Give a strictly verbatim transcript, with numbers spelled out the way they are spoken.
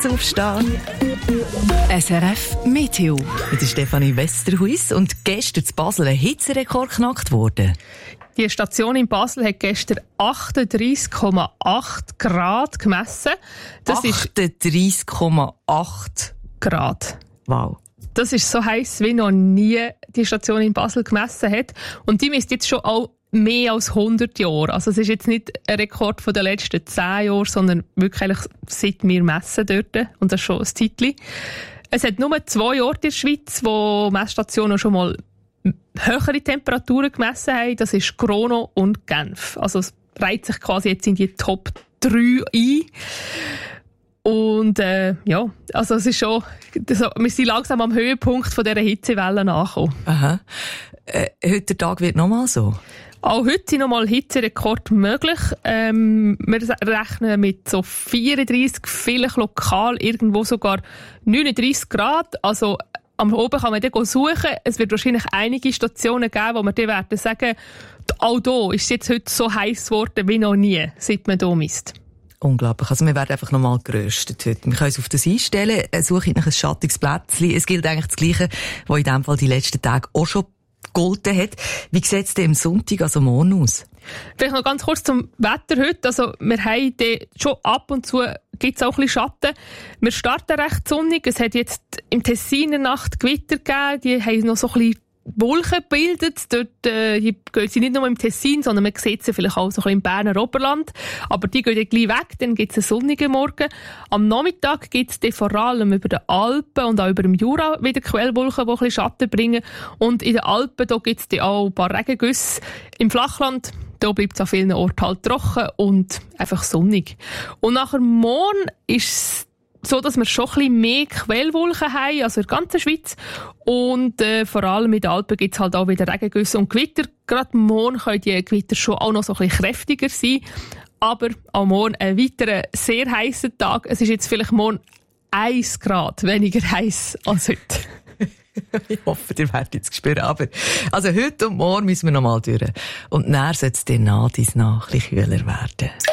aufstehen. S R F Meteo. Mit der Stefanie Westerhuis. Und gestern in Basel ein Hitzerekord geknackt worden. Die Station in Basel hat gestern achtunddreissig Komma acht Grad gemessen. Das achtunddreissig Komma acht ist Grad. Wow. Das ist so heiß, wie noch nie die Station in Basel gemessen hat. Und die misst jetzt schon auch mehr als hundert Jahre. Also es ist jetzt nicht ein Rekord von den letzten zehn Jahren, sondern wirklich seit wir messen dort. Und das ist schon ein Zeitchen. Es hat nur zwei Orte in der Schweiz, wo Messstationen schon mal höhere Temperaturen gemessen haben. Das ist Grono und Genf. Also es reiht sich quasi jetzt in die Top drei ein. Und äh, ja, also es ist schon, das, wir sind langsam am Höhepunkt von dieser Hitzewelle angekommen. Aha. Äh, heute der Tag wird nochmal so? Auch heute sind nochmal Hitzerekord möglich. Ähm, wir rechnen mit so vierunddreissig, vielleicht lokal irgendwo sogar neununddreissig Grad. Also am Oben kann man dann suchen. Es wird wahrscheinlich einige Stationen geben, wo wir dann werden sagen, auch hier ist es jetzt heute so heiß geworden wie noch nie, seit man hier misst. Unglaublich. Also wir werden einfach nochmal geröstet heute. Wir können uns auf das einstellen, suche ich nach ein schattiges Plätzchen. Es gilt eigentlich das Gleiche, was in diesem Fall die letzten Tage auch schon gegolten hat. Wie sieht es denn am Sonntag, also morgen, aus? Vielleicht noch ganz kurz zum Wetter heute. Also wir haben schon ab und zu gibt es auch ein bisschen Schatten. Wir starten recht sonnig. Es hat jetzt im Tessin in der Nacht Gewitter gegeben. Die haben noch so ein bisschen Wolken gebildet. Dort äh, die gehen sie nicht nur im Tessin, sondern man sieht sie vielleicht auch so ein bisschen im Berner Oberland. Aber die gehen dann gleich weg, dann gibt es einen sonnigen Morgen. Am Nachmittag gibt es dann vor allem über den Alpen und auch über dem Jura wieder Quellwolken, die ein bisschen Schatten bringen. Und in den Alpen gibt es dann auch ein paar Regengüsse. Im Flachland da bleibt es an vielen Orten halt trocken und einfach sonnig. Und nachher morgen ist es so, dass wir schon ein bisschen mehr Quellwolken haben, also in der ganzen Schweiz. Und äh, vor allem in den Alpen gibt es halt auch wieder Regengüsse und Gewitter. Gerade morgen können die Gewitter schon auch noch so ein bisschen kräftiger sein. Aber auch morgen ein weiterer sehr heißer Tag. Es ist jetzt vielleicht morgen ein Grad weniger heiß als heute. Ich hoffe, ihr werdet jetzt spüren. Aber, also heute und morgen müssen wir noch mal durch. Und dann soll es dann nach dies nach ein bisschen kühler werden.